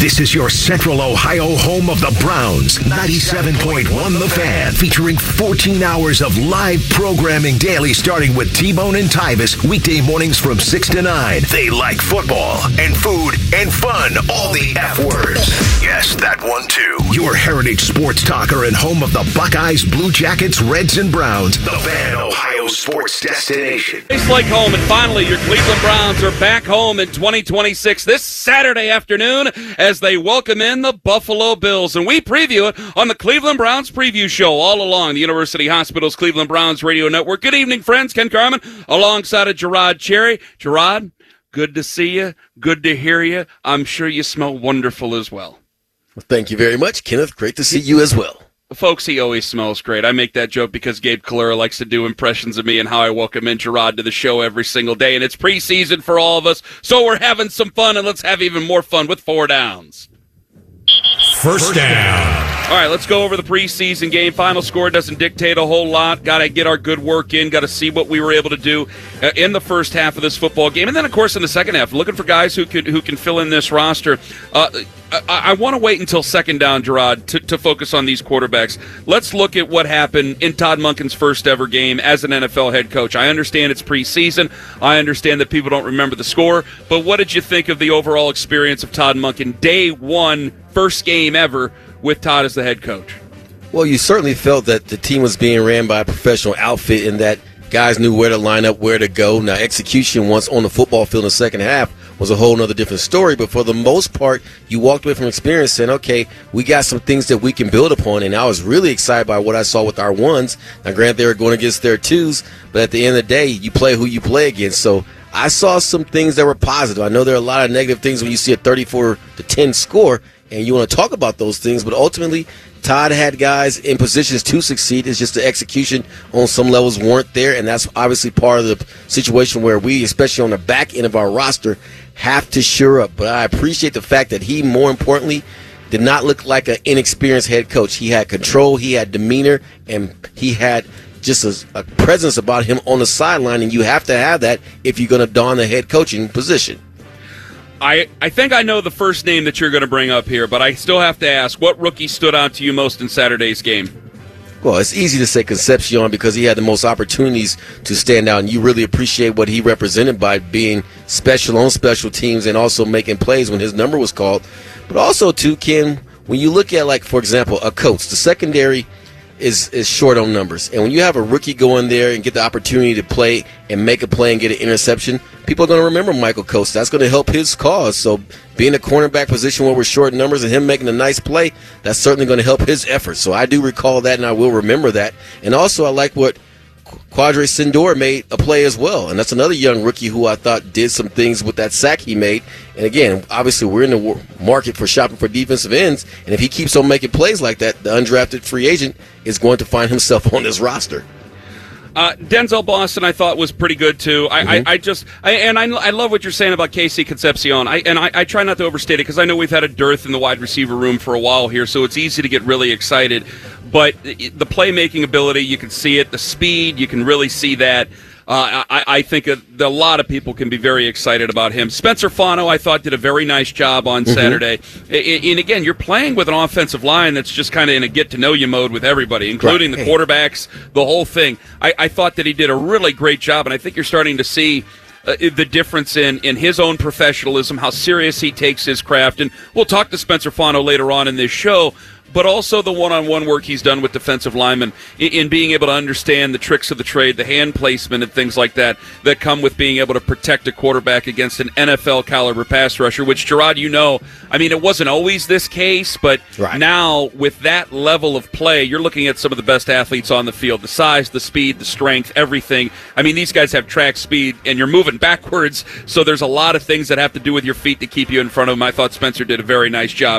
This is your Central Ohio home of the Browns. 97.1 The Fan, featuring 14 hours of live programming daily, starting with T-Bone and Tyvis, weekday mornings from 6 to 9. They like football and food and fun, all the F words. Yes, that one too. Your heritage sports talker and home of the Buckeyes, Blue Jackets, Reds, and Browns. The Fan, Ohio sports destination. It's like home, and finally your Cleveland Browns are back home in 2026 this Saturday afternoon as they welcome in the Buffalo Bills. And we preview it on the Cleveland Browns Preview Show all along the University Hospital's Cleveland Browns Radio Network. Good evening, friends. Ken Carman alongside of Gerard Cherry. Gerard, good to see you. Good to hear you. I'm sure you smell wonderful as well. Well, thank you very much, Kenneth. Great to see you as well. Folks, he always smells great. I make that joke because Gabe Calera likes to do impressions of me and how I welcome in Gerard to the show every single day. And it's preseason for all of us, so we're having some fun, and let's have even more fun with 4 downs. First down. All right, let's go over the preseason game. Final score doesn't dictate a whole lot. Got to get our good work in. Got to see what we were able to do in the first half of this football game. And then, of course, in the second half, looking for guys who can fill in this roster. I want to wait until second down, Gerard, to focus on these quarterbacks. Let's look at what happened in Todd Monken's first ever game as an NFL head coach. I understand it's preseason. I understand that people don't remember the score. But what did you think of the overall experience of Todd Monken? Day one, first game ever with Todd as the head coach. Well, you certainly felt that the team was being ran by a professional outfit and that guys knew where to line up, where to go. Now, execution once on the football field in the second half was a whole other different story. But for the most part, you walked away from experience saying, okay, we got some things that we can build upon. And I was really excited by what I saw with our ones. Now, granted, they were going against their twos, but at the end of the day, you play who you play against. So I saw some things that were positive. I know there are a lot of negative things when you see a 34-10 score, and you want to talk about those things, but ultimately, Todd had guys in positions to succeed. It's just the execution on some levels weren't there, and that's obviously part of the situation where we, especially on the back end of our roster, have to shore up. But I appreciate the fact that he, more importantly, did not look like an inexperienced head coach. He had control, he had demeanor, and he had just a presence about him on the sideline, and you have to have that if you're going to don the head coaching position. I think I know the first name that you're going to bring up here, but I still have to ask, what rookie stood out to you most in Saturday's game? Well, it's easy to say Concepcion because he had the most opportunities to stand out, and you really appreciate what he represented by being special on special teams and also making plays when his number was called. But also, too, Ken, when you look at, like, for example, a coach, the secondary is short on numbers. And when you have a rookie go in there and get the opportunity to play and make a play and get an interception, people are going to remember Michael Costa. That's going to help his cause. So being a cornerback position where we're short numbers and him making a nice play, that's certainly going to help his effort. So I do recall that, and I will remember that. And also I like what Quadre Sindor made a play as well, and that's another young rookie who I thought did some things with that sack he made. And again, obviously we're in the market for shopping for defensive ends, and if he keeps on making plays like that, the undrafted free agent is going to find himself on this roster. Denzel Boston, I thought, was pretty good too. I love what you're saying about Casey Concepcion. I try not to overstate it because I know we've had a dearth in the wide receiver room for a while here, so it's easy to get really excited. But the playmaking ability, you can see it. The speed, you can really see that. I think a lot of people can be very excited about him. Spencer Fano, I thought, did a very nice job on Saturday. And again, you're playing with an offensive line that's just kind of in a get-to-know-you mode with everybody, including the quarterbacks, the whole thing. I thought that he did a really great job, and I think you're starting to see the difference in his own professionalism, how serious he takes his craft. And we'll talk to Spencer Fano later on in this show, but also the one-on-one work he's done with defensive linemen in being able to understand the tricks of the trade, the hand placement and things like that come with being able to protect a quarterback against an NFL-caliber pass rusher, which, Gerard, it wasn't always this case, but now with that level of play, you're looking at some of the best athletes on the field, the size, the speed, the strength, everything. These guys have track speed, and you're moving backwards, so there's a lot of things that have to do with your feet to keep you in front of them. I thought Spencer did a very nice job.